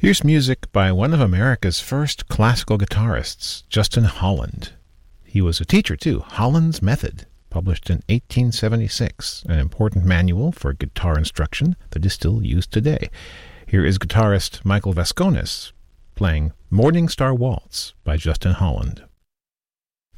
Here's music by one of America's first classical guitarists, Justin Holland. He was a teacher, too. Holland's Method, published in 1876, an important manual for guitar instruction that is still used today. Here is guitarist Michael Vasconis playing Morning Star Waltz by Justin Holland.